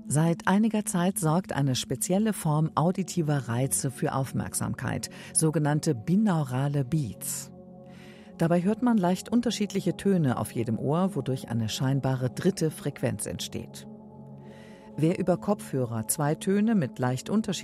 Seit einiger Zeit sorgt eine spezielle Form auditiver Reize für Aufmerksamkeit, sogenannte binaurale Beats. Dabei hört man leicht unterschiedliche Töne auf jedem Ohr, wodurch eine scheinbare dritte Frequenz entsteht. Wer über Kopfhörer 2 Töne mit leicht unterschiedlichen